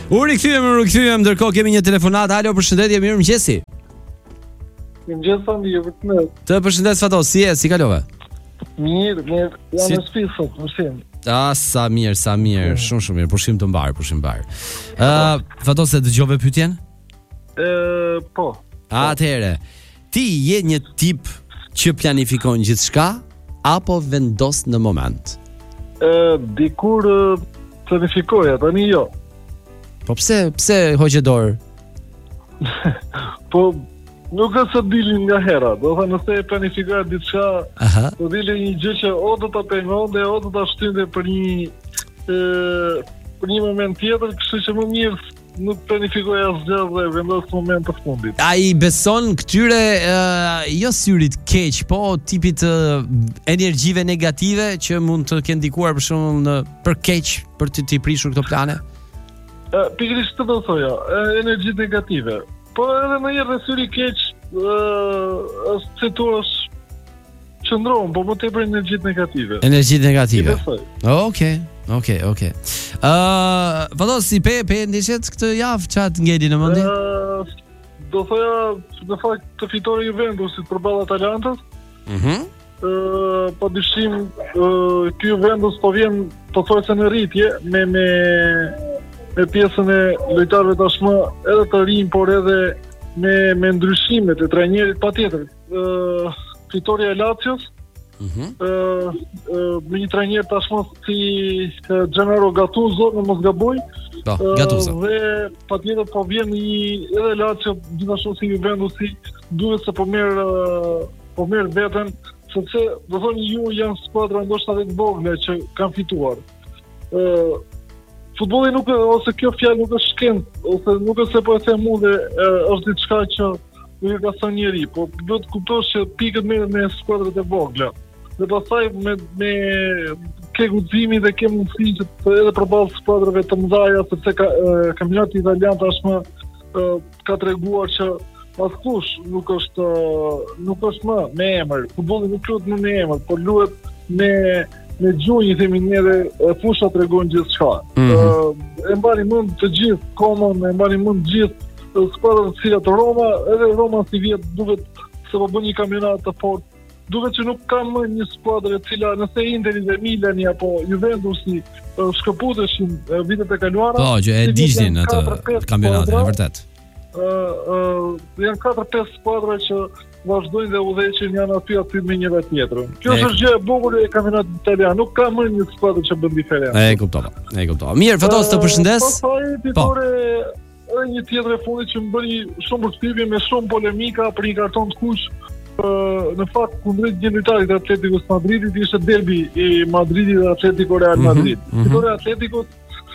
U rikthyem, ndërkohë kemi një telefonat. Alo, përshëndetje, mirëmëngjesi. Mirëmëngjes, familje, vetëm. Të përshëndes Fatos, si kalove? Mirë, jam në shtëpi sot, pushim. Sa mirë, shumë mirë, pushim të mbar. Fatos, e dëgjove pyetjen? Po. Atëherë, ti je një tip që planifikon gjithçka apo vendos në moment? Dikur planifikoja, tani jo. Po pse hoqe dorë? Po nuk është se dilin nga hera, do thënë nëse e planifikoja diçka, do dilin një gjë që o do ta pengonte, o do ta shtynte për një moment tjetër, kështu që më mirë nuk planifikoja asgjë dhe vendos moment të fundit. Ai beson këtyre jo syrit keq, po tipit energjive negative që mund të kenë ndikuar për shembull për keq për të prishur këto plane? Pikërisht të do thoja, energji negative. Po edhe në njërë dhe syri keq është që tu është qëndronë, po më tepër energjit negative. Energjit negative. Okej. Fatos, si pe ndishet këtë javë, qatë ngedi në mendje? Do thoja, në fakt të fitore Juventusit përballë Atalantës. Po dyshim, ky Juventus po vjen po thojse në rritje me pjesën e lojtarëve tashmë edhe të rinj, por edhe me ndryshimet e trajnerit patjetër. Fitoria e Lazios, me një trajner tashmë si Gennaro Gattuso, në mos gaboj. Gattuso. Dhe patjetër po vjen edhe Lazio, gjithashtu si Juventusi, duhet se po merr veten, sepse do thonë ju janë skuadra ndoshta të vogla që kanë fituar. Futbolli nuk ose kjo fjalë nuk është shkencë, ose nuk është se po e them unë është diçka që nuk e ka thënë njeri, po duhet të kuptosh që pikët merret me skuadrat e vogla. Dhe pastaj me ke guximi dhe ke mundësi që edhe përballë skuadrave të mëdha, sepse kampionati italian tashmë ka treguar që askush nuk është më me emër. Futbolli nuk luhet më me emër, por luhet me gjunjë, themi ne, dhe fusha tregon gjithçka. E mbani mend të gjithë Komon, e mbani mend të gjithë skuadrat të cilat Roma, edhe Roma si vjet duket se po bën një kampionat të fortë. Duket që nuk ka më një skuadër e cila nëse Interi dhe Milani apo Juventusi shkëputeshin vitet e kaluara. Po, që e digjnin atë kampionatin, e vërtet. Janë 4-5 skuadra që vazhdojnë dhe udhëheqin janë aty me njëra tjetrën. Kjo është gjë e bukur e kampionatit italian. Nuk ka më një skuadër që bën diferencë. E kuptova. Mirë, Fatos, të përshëndes. Edhe një tjetër e fundit që më bëri shumë përshtypje me shumë polemika për një karton të kuq. Në fakt kundrejt një lojtari të Atleticos Madridit ishte derbi i Madridit dhe Atletico Real Madrid. Fitore Atleticos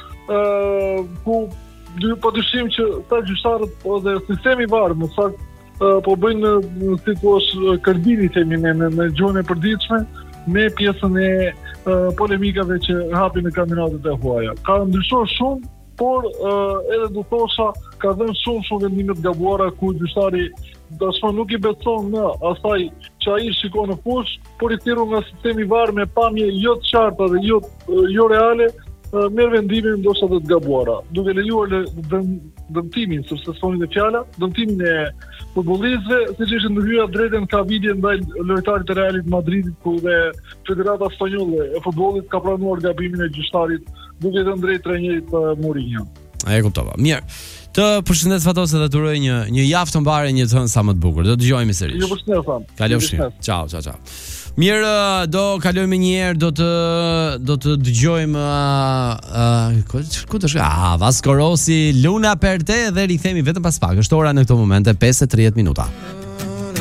ku po dyshim që ta gjyqtarët dhe sistemi VAR më saktë po bëjnë si thua kërbini themi në gjuhën e përditshme me pjesën e polemikave që hapin në kampionatet e huaja. Ka ndryshuar shumë, por edhe do thosha ka dhënë shumë vendime të gabuara ku gjyqtari dashur nuk i beson në asaj që ai shikon në fush, por i thirrur nga sistemi VAR me pamje jo të qarta dhe jo reale, merr vendime ndoshta të gabuara, duke lejuar dëmtimin, sepse thonë fjala, dëmtimin e futbollistëve, siç ishte ndërhyra drejtën ka vidje ndaj lojtarit të Realit Madridit, ku dhe Federata Spanjolle e futbollit ka pranuar gabimin e gjyqtarit, duke dhënë drejt trajnerit Mourinho. E kuptova. Mirë. Të përshëndet Fatos dhe të uroj një javë të mbarë, një të hënë sa më të bukur. Do të dëgjojmë sërish. Ju përshëndet. Kalofshi. Ciao. Mirë, do kalojmë një herë, do të dëgjojmë ku të shkoj? Vasco Rossi, Luna per te, dhe rikthehemi vetëm pas pak. Është ora në këtë moment 5:30 minuta.